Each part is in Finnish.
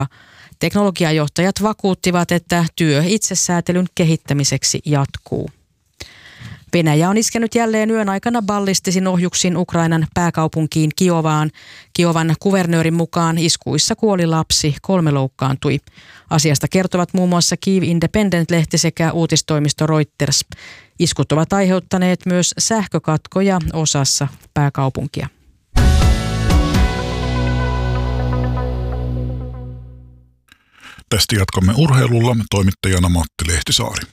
Teknologiajohtajat vakuuttivat, että työ itsesäätelyn kehittämiseksi jatkuu. Venäjä on iskenyt jälleen yön aikana ballistisin ohjuksin Ukrainan pääkaupunkiin Kiovaan. Kiovan kuvernöörin mukaan iskuissa kuoli lapsi, 3 loukkaantui. Asiasta kertovat muun muassa Kyiv Independent-lehti sekä uutistoimisto Reuters. Iskut ovat aiheuttaneet myös sähkökatkoja osassa pääkaupunkia. Tästä jatkamme urheilulla, toimittajana Matti Lehtisaari.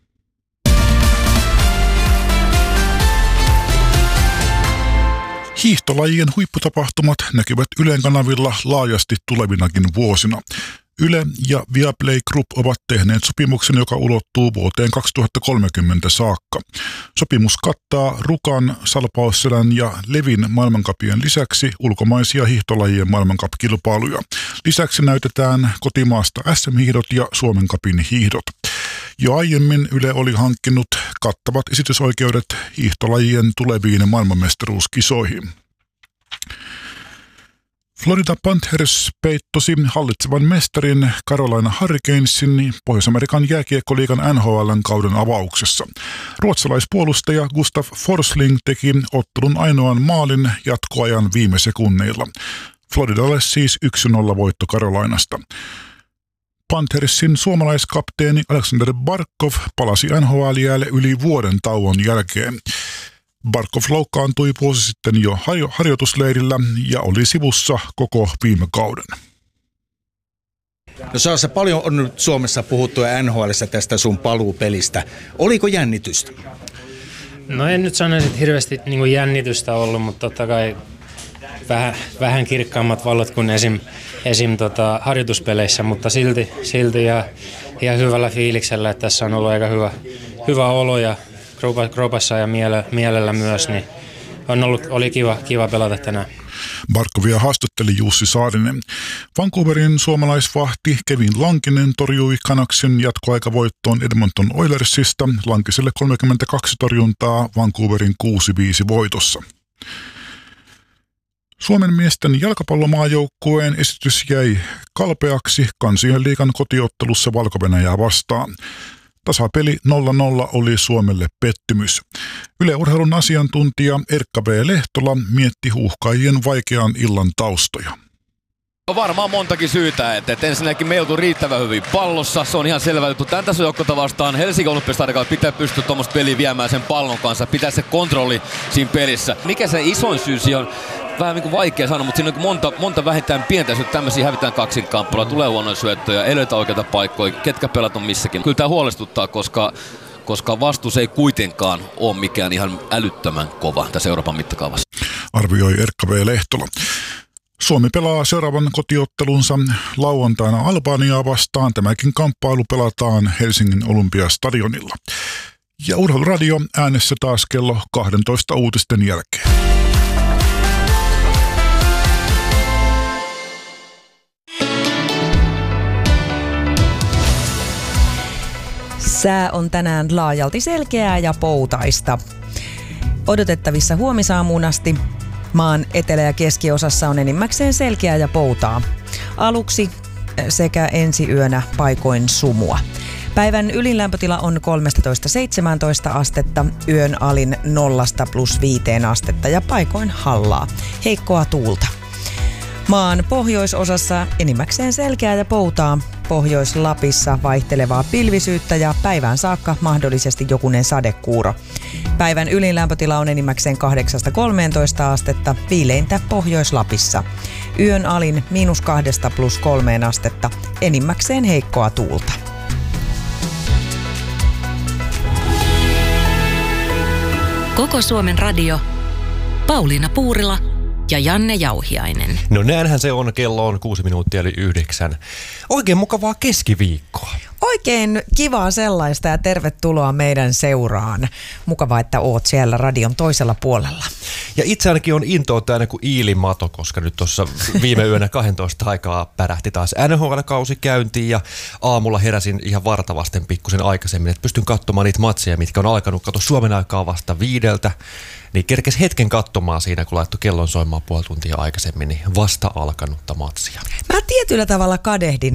Hiihtolajien huipputapahtumat näkyvät Ylen kanavilla laajasti tulevinakin vuosina. Yle ja Viaplay Group ovat tehneet sopimuksen, joka ulottuu vuoteen 2030 saakka. Sopimus kattaa Rukan, Salpausselän ja Levin maailmancupien lisäksi ulkomaisia hiihtolajien maailmancupkilpailuja. Lisäksi näytetään kotimaasta SM-hiihdot ja Suomen cupin hiihdot. Jo aiemmin Yle oli hankkinut kattavat esitysoikeudet hiihtolajien tuleviin maailmanmestaruuskisoihin. Florida Panthers peittosi hallitsevan mestarin Carolina Hurricanesin Pohjois-Amerikan jääkiekkoliigan NHL:n kauden avauksessa. Ruotsalaispuolustaja Gustav Forsling teki ottelun ainoan maalin jatkoajan viime sekunneilla. Floridalle siis 1-0 voitto Carolinasta. Panthersin suomalaiskapteeni Alexander Barkov palasi NHL-jäälle yli vuoden tauon jälkeen. Barkov loukkaantui vuosi sitten jo harjoitusleirillä ja oli sivussa koko viime kauden. No Saassa, paljon on nyt Suomessa puhuttu ja NHL:ssä tästä sun paluupelistä. Oliko jännitystä? No en nyt sanoisi, että hirveästi niin jännitystä ollut, mutta totta kai vähän kirkkaammat valot kuin esim harjoituspeleissä, mutta silti ja hyvällä fiiliksellä, että tässä on ollut aika hyvä olo ja kropassa ja mielellä myös, niin oli kiva pelata tänään. Barkovia haastatteli Jussi Saarinen. Vancouverin suomalaisvahti Kevin Lankinen torjui Canucksin jatkoaikavoittoon Edmonton Oilersista. Lankiselle 32 torjuntaa Vancouverin 6-5 voitossa. Suomen miesten jalkapallomaajoukkueen esitys jäi kalpeaksi Kansien liigan kotiottelussa Valko-Venäjää vastaan. Tasapeli 0-0 oli Suomelle pettymys. Yle Urheilun asiantuntija Erkka B. Lehtola mietti huuhkajien vaikean illan taustoja. On varmaan montakin syytä, että ensinnäkin me joutuu riittävän hyvin pallossa, se on ihan selvä juttu. Tämän tason joukkuetta vastaan Helsingin Olympiastadionilla pitää pystyä tuommoista peliä viemään sen pallon kanssa, pitää se kontrolli siinä pelissä. Mikä se isoin syy on? Vähän niin kuin vaikea sanoa, mutta siinä on monta vähintään pientä syytä, tämmöisiä hävitään kaksinkamppailuja, tulee huonoja syöttöjä, ei löytä oikeita paikkoja, ketkä pelat on missäkin. Kyllä tämä huolestuttaa, koska vastuus ei kuitenkaan ole mikään ihan älyttömän kova tässä Euroopan mittakaavassa. Arvioi Erkka V. Lehtola. Suomi pelaa seuraavan kotiottelunsa lauantaina Albaniaa vastaan. Tämäkin kamppailu pelataan Helsingin Olympiastadionilla. Ja Urheiluradio äänessä taas kello 12 uutisten jälkeen. Sää on tänään laajalti selkeää ja poutaista. Odotettavissa huomisaamuun asti maan etelä- ja keskiosassa on enimmäkseen selkeää ja poutaa. Aluksi sekä ensi yönä paikoin sumua. Päivän ylin lämpötila on 13–17 astetta, yön alin 0–+5 astetta ja paikoin hallaa. Heikkoa tuulta. Maan pohjoisosassa enimmäkseen selkeää ja poutaa. Pohjois-Lapissa vaihtelevaa pilvisyyttä ja päivään saakka mahdollisesti jokunen sadekuuro. Päivän ylin lämpötila on enimmäkseen 8–13 astetta, viileintä Pohjois-Lapissa. Yön alin -2–+3 astetta, enimmäkseen heikkoa tuulta. Koko Suomen radio. Pauliina Puurila ja Janne Jauhiainen. No näinhän se on, kello on 6 minuuttia yli 9. Oikein mukavaa keskiviikkoa. Oikein kivaa sellaista ja tervetuloa meidän seuraan. Mukavaa, että oot siellä radion toisella puolella. Ja itse ainakin on intoa täynnä kuin iilimato, koska nyt tuossa viime yönä 12 aikaa pärähti taas NHL-kausi käyntiin ja aamulla heräsin ihan vartavasten pikkusen aikaisemmin, että pystyn katsomaan niitä matseja, mitkä on alkanut Suomen aikaa vasta 5. Niin kerkes hetken katsomaan siinä, kun laittoi kellon soimaan puoli tuntia aikaisemmin, niin vasta alkanutta matsia. Mä tietyllä tavalla kadehdin